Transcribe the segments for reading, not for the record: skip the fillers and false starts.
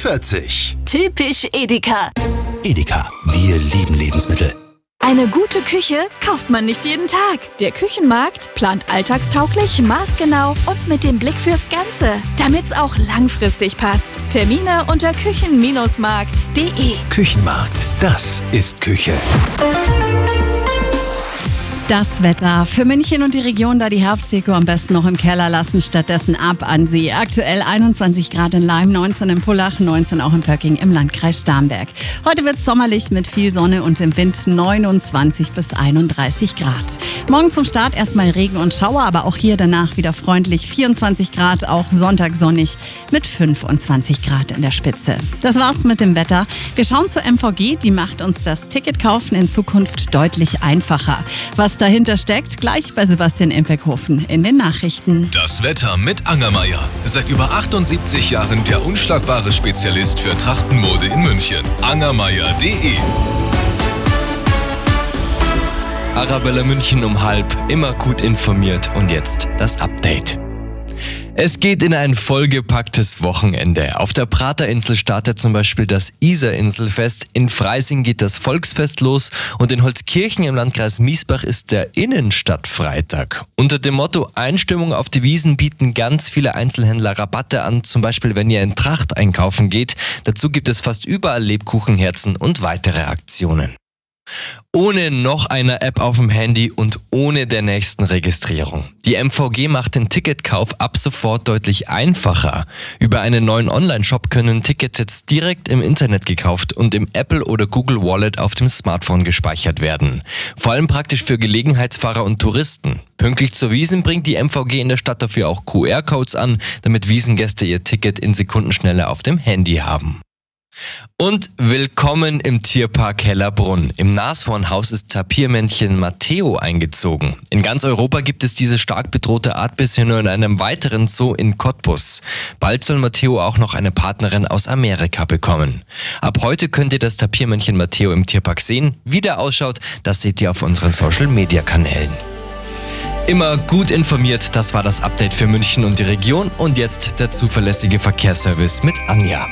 40. Typisch Edeka. Edeka, wir lieben Lebensmittel. Eine gute Küche kauft man nicht jeden Tag. Der Küchenmarkt plant alltagstauglich, maßgenau und mit dem Blick fürs Ganze, damit's auch langfristig passt. Termine unter küchen-markt.de. Küchenmarkt, das ist Küche. Das Wetter. Für München und die Region da die Herbstdeko am besten noch im Keller lassen, stattdessen ab an See. Aktuell 21 Grad in Laim, 19 in Pullach, 19 auch in Pöcking im Landkreis Starnberg. Heute wird es sommerlich mit viel Sonne und im Wind 29 bis 31 Grad. Morgen zum Start erstmal Regen und Schauer, aber auch hier danach wieder freundlich. 24 Grad, auch Sonntag sonnig mit 25 Grad in der Spitze. Das war's mit dem Wetter. Wir schauen zur MVG, die macht uns das Ticketkaufen in Zukunft deutlich einfacher. Was dahinter steckt, gleich bei Sebastian Impekhofen in den Nachrichten. Das Wetter mit Angermeier. Seit über 78 Jahren der unschlagbare Spezialist für Trachtenmode in München. Angermeier.de. Arabella München um 12:30, immer gut informiert. Und jetzt das Update. Es geht in ein vollgepacktes Wochenende. Auf der Praterinsel startet zum Beispiel das Isar-Inselfest, in Freising geht das Volksfest los und in Holzkirchen im Landkreis Miesbach ist der Innenstadtfreitag. Unter dem Motto Einstimmung auf die Wiesn bieten ganz viele Einzelhändler Rabatte an, zum Beispiel wenn ihr in Tracht einkaufen geht. Dazu gibt es fast überall Lebkuchenherzen und weitere Aktionen. Ohne noch einer App auf dem Handy und ohne der nächsten Registrierung. Die MVG macht den Ticketkauf ab sofort deutlich einfacher. Über einen neuen Online-Shop können Tickets jetzt direkt im Internet gekauft und im Apple oder Google Wallet auf dem Smartphone gespeichert werden. Vor allem praktisch für Gelegenheitsfahrer und Touristen. Pünktlich zur Wiesn bringt die MVG in der Stadt dafür auch QR-Codes an, damit Wiesngäste ihr Ticket in Sekundenschnelle auf dem Handy haben. Und willkommen im Tierpark Hellerbrunn. Im Nashornhaus ist Tapirmännchen Matteo eingezogen. In ganz Europa gibt es diese stark bedrohte Art bisher nur in einem weiteren Zoo in Cottbus. Bald soll Matteo auch noch eine Partnerin aus Amerika bekommen. Ab heute könnt ihr das Tapirmännchen Matteo im Tierpark sehen. Wie der ausschaut, das seht ihr auf unseren Social-Media-Kanälen. Immer gut informiert, das war das Update für München und die Region. Und jetzt der zuverlässige Verkehrsservice mit Anja.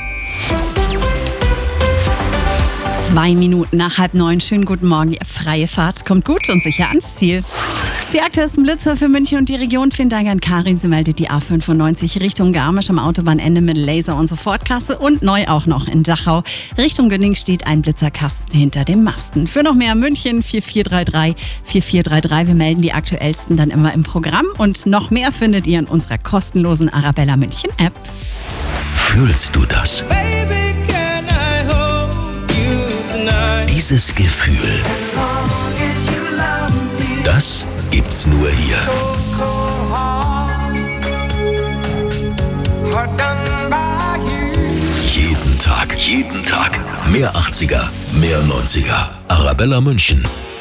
2 Minuten nach 8:30. Schönen guten Morgen. Die freie Fahrt kommt gut und sicher ans Ziel. Die aktuellsten Blitze für München und die Region. Vielen Dank an Karin. Sie meldet die A95 Richtung Garmisch am Autobahnende mit Laser- und Sofortkasse und neu auch noch in Dachau. Richtung Günning steht ein Blitzerkasten hinter dem Masten. Für noch mehr München 4433 4433. Wir melden die aktuellsten dann immer im Programm und noch mehr findet ihr in unserer kostenlosen Arabella München App. Fühlst du das? Dieses Gefühl, das gibt's nur hier. Jeden Tag, mehr 80er, mehr 90er. Arabella München.